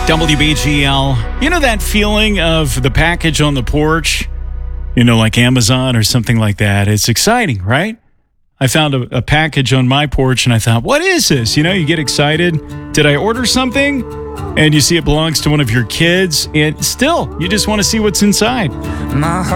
WBGL. You know that feeling of the package on the porch? Like Amazon or something like that. It's exciting, right? I found a package on my porch and I thought, what is this? You get excited. Did I order something? And you see it belongs to one of your kids. And still, you just want to see what's inside.